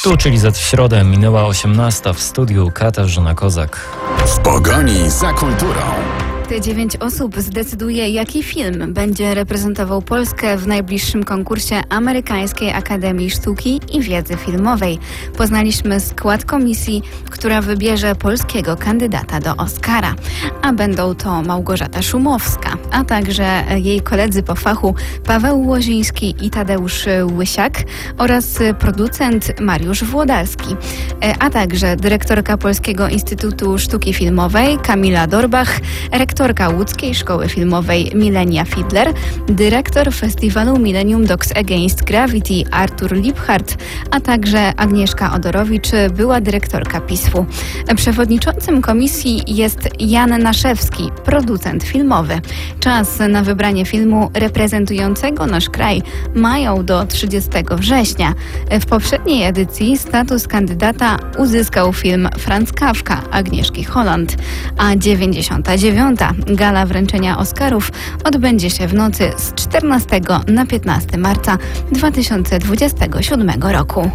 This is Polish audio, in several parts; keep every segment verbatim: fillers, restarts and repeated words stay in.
Tu, czyli Z w środę, minęła osiemnasta, w studiu Katarzyna Kozak. W pogoni za kulturą. Te dziewięć osób zdecyduje, jaki film będzie reprezentował Polskę w najbliższym konkursie Amerykańskiej Akademii Sztuki i Wiedzy Filmowej. Poznaliśmy skład komisji, która wybierze polskiego kandydata do Oscara. A będą to Małgorzata Szumowska, a także jej koledzy po fachu Paweł Łoziński i Tadeusz Łysiak oraz producent Mariusz Włodalski, a także dyrektorka Polskiego Instytutu Sztuki Filmowej Kamila Dorbach, rektorka Łódzkiej Szkoły Filmowej Milenia Fidler, dyrektor festiwalu Millennium Dogs Against Gravity Artur Liebhardt, a także Agnieszka Odorowicz, była dyrektorka PISF-u. Przewodniczącym komisji jest Jan Naszewski, producent filmowy. Czas na wybranie filmu reprezentującego nasz kraj mają do trzydziestego września. W poprzedniej edycji status kandydata uzyskał film Franz Kafka Agnieszki Holland, a dziewięćdziesiąta dziewiąta gala wręczenia Oscarów odbędzie się w nocy z czternastego na piętnastego marca dwa tysiące dwudziestego siódmego roku.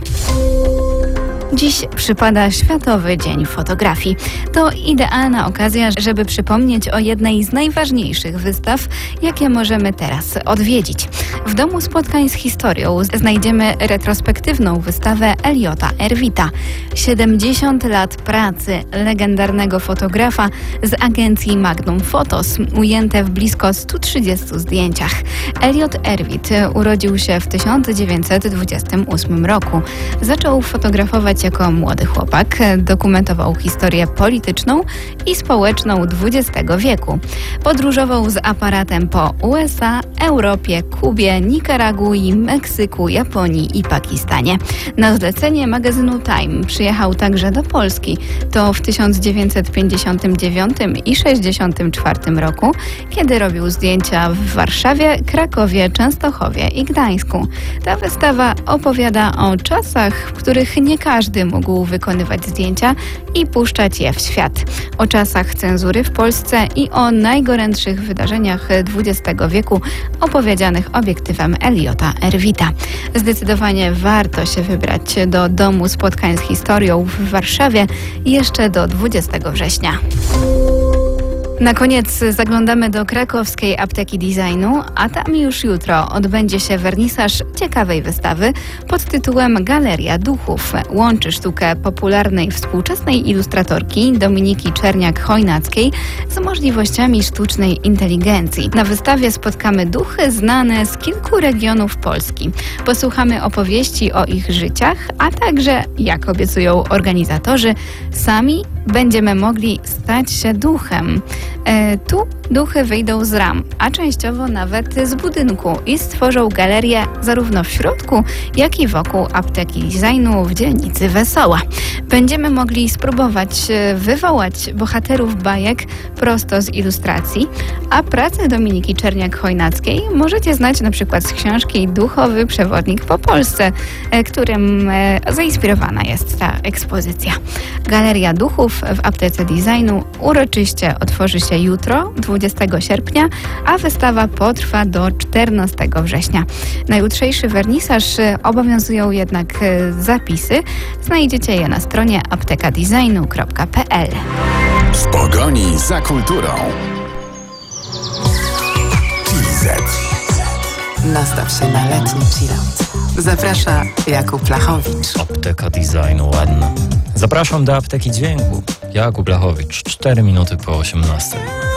Dziś przypada Światowy Dzień Fotografii. To idealna okazja, żeby przypomnieć o jednej z najważniejszych wystaw, jakie możemy teraz odwiedzić. W Domu Spotkań z Historią znajdziemy retrospektywną wystawę Eliota Erwita. siedemdziesiąt lat pracy legendarnego fotografa z agencji Magnum Photos, ujęte w blisko stu trzydziestu zdjęciach. Eliot Erwit urodził się w tysiąc dziewięćset dwudziestym ósmym roku. Zaczął fotografować jako młody chłopak, dokumentował historię polityczną i społeczną dwudziestego wieku. Podróżował z aparatem po U S A, Europie, Kubie, Nikaragui, Meksyku, Japonii i Pakistanie. Na zlecenie magazynu Time przyjechał także do Polski. To w tysiąc dziewięćset pięćdziesiątym dziewiątym i sześćdziesiątym czwartym roku, kiedy robił zdjęcia w Warszawie, Krakowie, Częstochowie i Gdańsku. Ta wystawa opowiada o czasach, w których nie każdy mógł wykonywać zdjęcia i puszczać je w świat. O czasach cenzury w Polsce i o najgorętszych wydarzeniach dwudziestego wieku opowiedzianych obiektywem Eliota Erwita. Zdecydowanie warto się wybrać do Domu Spotkań z Historią w Warszawie jeszcze do dwudziestego września. Na koniec zaglądamy do krakowskiej Apteki Designu, a tam już jutro odbędzie się wernisaż ciekawej wystawy pod tytułem Galeria Duchów. Łączy sztukę popularnej współczesnej ilustratorki Dominiki Czerniak-Chojnackiej z możliwościami sztucznej inteligencji. Na wystawie spotkamy duchy znane z kilku regionów Polski. Posłuchamy opowieści o ich życiach, a także, jak obiecują organizatorzy, sami będziemy mogli stać się duchem. E, tu duchy wyjdą z ram, a częściowo nawet z budynku i stworzą galerię zarówno w środku, jak i wokół Apteki Designu w dzielnicy Wesoła. Będziemy mogli spróbować wywołać bohaterów bajek prosto z ilustracji, a pracę Dominiki Czerniak-Chojnackiej możecie znać na przykład z książki Duchowy Przewodnik po Polsce, e, którym e, zainspirowana jest ta ekspozycja. Galeria Duchów w Aptece Designu uroczyście otworzy się jutro, dwudziestego sierpnia, a wystawa potrwa do czternastego września. Na jutrzejszy wernisaż obowiązują jednak zapisy. Znajdziecie je na stronie apteka designu kropka p l. W pogoni za kulturą. T Z. Nastaw się na letni chillout. Zaprasza Jakub Lachowicz. Apteka Designu ładna. Zapraszam do Apteki Dźwięku. Jakub Lachowicz, cztery minuty po osiemnastej.